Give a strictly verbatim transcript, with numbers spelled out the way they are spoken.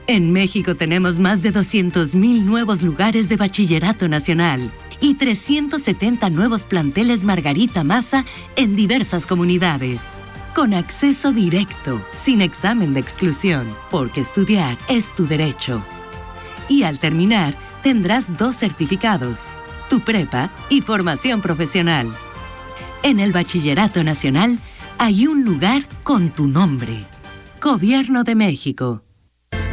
En México tenemos más de doscientos mil nuevos lugares de bachillerato nacional y trescientos setenta nuevos planteles Margarita Maza en diversas comunidades. Con acceso directo, sin examen de exclusión, porque estudiar es tu derecho. Y al terminar, tendrás dos certificados, tu prepa y formación profesional. En el Bachillerato Nacional hay un lugar con tu nombre. Gobierno de México.